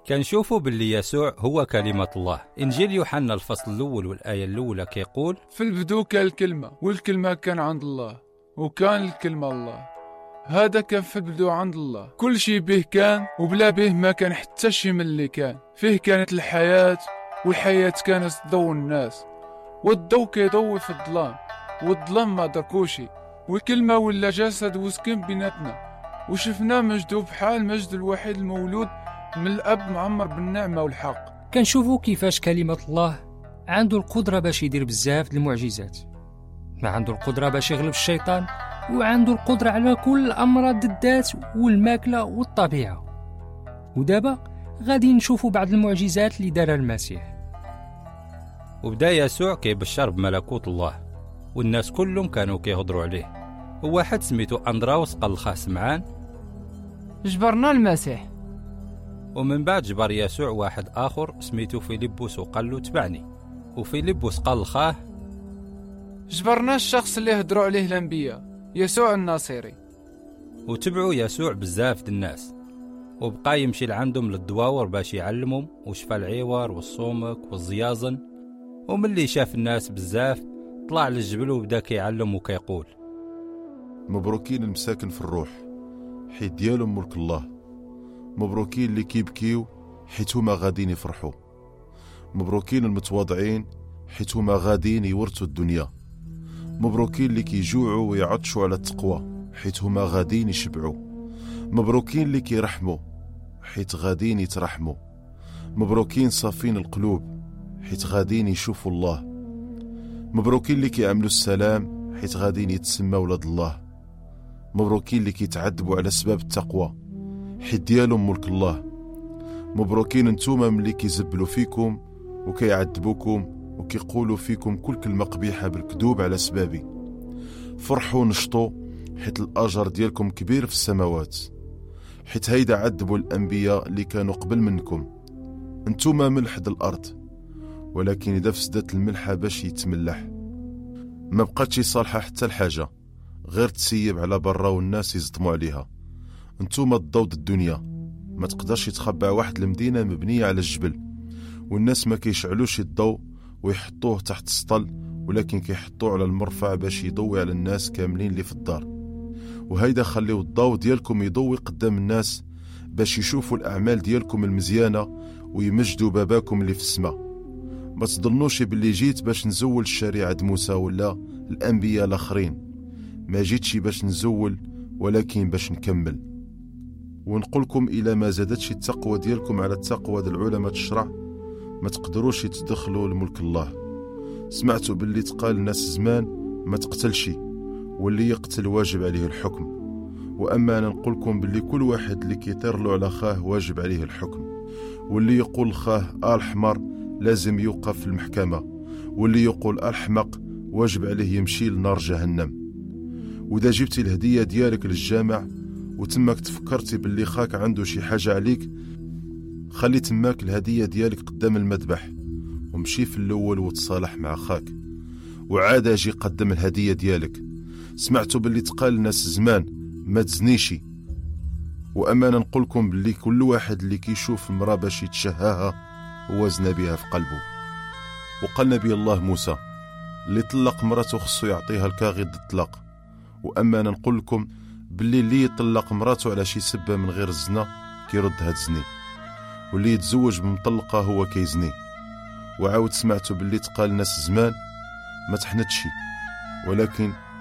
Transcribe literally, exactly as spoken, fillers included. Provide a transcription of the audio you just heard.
كنشوفوا باللي يسوع هو كلمة الله. إنجيل يوحنا الفصل الأول والآية الأولى كيقول: في البدو كان الكلمة، والكلمة كان عند الله، وكان الكلمة الله. هذا كان في البدو عند الله. كل شيء به كان، وبلا به ما كان حتى شيء من اللي كان. فيه كانت الحياة، والحياة كانت تضوي الناس، والضوء كيضوي في الظلام، والظلام ما دركوشي. والكلمة ولا جسد وسكن بيناتنا، وشفناه مجده بحال مجد الوحيد المولود من الأب معمر بالنعمة والحق. كنشوفوا كيفاش كلمة الله عنده القدرة باش يدير بزاف د المعجزات، ما عنده القدرة باش يغلب الشيطان، وعنده القدرة على كل الأمراض الذات والماكلة والطبيعة. ودابا غادي نشوفوا بعض المعجزات اللي دارها المسيح. وبدا يسوع كيبشر بملكوت الله، والناس كلهم كانوا كيهضروا عليه. وواحد سميتو أندراوس قال لخاه سمعان: جبرنا المسيح. ومن بعد جبر يسوع واحد آخر سميتو فيلبس وقال له: تبعني. وفيلبس قال لخاه: جبرنا الشخص اللي هضروا عليه الأنبياء، يسوع الناصري. وتبعوا يسوع بزاف د الناس، وبقى يمشي لعندهم للدواور باش يعلمهم، وشفى العيور والصومك والزيازن. وملي شاف الناس بزاف طلع للجبل وبدا كيعلم وكيقول: مبروكين المساكن في الروح، حيت ديالهم ملك الله. مبروكين اللي كيبكيو، حيت هما غاديين يفرحوا. مبروكين المتواضعين، حيت هما غاديين يورثوا الدنيا. مبروكين اللي كيجوعوا ويعطشوا على التقوى، حيت هما غاديين يشبعوا. مبروكين اللي كيرحموا، حيت غاديين يترحموا. مبروكين صافين القلوب، حيت غاديين يشوفوا الله. مبروكين اللي كيعملوا السلام، حيت غاديين يتسموا ولاد الله. مبروكين اللي كيتعذبوا على سبب التقوى، حيت ديالهم ملك الله. مبروكين نتوما ملي كيزبلوا فيكم وكيعذبوكم وكيقولوا فيكم كل كلمة قبيحة بالكذوب على سبابي. فرحوا نشطوا، حيت الأجر ديالكم كبير في السماوات، حيت هيدا عذبوا الأنبياء اللي كانوا قبل منكم. انتوما ملح د الأرض، ولكن إذا فسدت الملحة باش يتملح ما بقاتش صالحة حتى الحاجة، غير تسيب على برا والناس يزطموا عليها. انتوما الضوء د الدنيا، ما تقدرش يتخبع واحد المدينة مبنية على الجبل، والناس ما كيشعلوش الضوء ويحطوه تحت السطل، ولكن كيحطوه على المرفع باش يضوي على الناس كاملين اللي في الدار. وهيدا خليو الضوء ديالكم يضوي قدام الناس باش يشوفوا الأعمال ديالكم المزيانة ويمجدوا باباكم اللي في السماء. ما تظنوش باللي جيت باش نزول الشريعة موسى ولا الأنبياء الآخرين، ما جيتش باش نزول ولكن باش نكمل. ونقولكم إلى ما زادتش التقوى ديالكم على التقوى ديال العلماء الشرع ما تقدروش تدخلوا لملك الله. سمعتوا باللي تقال الناس زمان ما تقتلش، واللي يقتل واجب عليه الحكم. وأما أنا نقولكم باللي كل واحد اللي كيطير له على خاه واجب عليه الحكم، واللي يقول خاه الحمر لازم يوقف في المحكمة، واللي يقول الحمق واجب عليه يمشي لنار جهنم. وإذا جبتي الهدية ديالك للجامع وتماك تفكرتي باللي خاك عنده شي حاجة عليك، خلي تماك الهدية ديالك قدام المذبح ومشي في الأول وتصالح مع خاك، وعاد اجي قدم الهدية ديالك. سمعتوا باللي تقال الناس زمان ما تزنيشي، وأما أنا نقولكم باللي كل واحد اللي كيشوف المرأة باش يتشهاها هو زنا بها في قلبه. وقال نبي الله موسى اللي طلق مراته خصو يعطيها الكاغي ضد الطلاق. وأما أنا نقول لكم باللي اللي يطلق مراته على شي سبة من غير الزنا كيردها تزني، واللي يتزوج بمطلقة هو كيزني. وعاود سمعتوا باللي تقال الناس زمان ما تحنتشي، ولكن